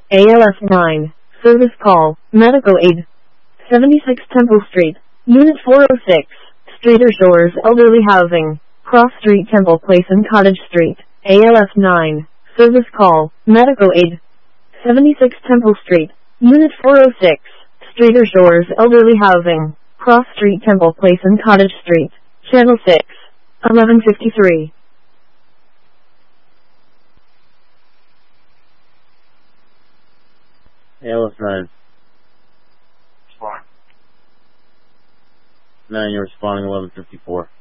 ALF 9. Service call. Medical aid. 76 Temple Street. Unit 406. Streeter Shores Elderly Housing. Cross Street Temple Place and Cottage Street. ALF 9. Service call. Medical aid. 76 Temple Street. Unit 406. Streeter Shores Elderly Housing. Cross Street Temple Place and Cottage Street. Channel 6. 1153. ALF 9. 9, you're responding 1154.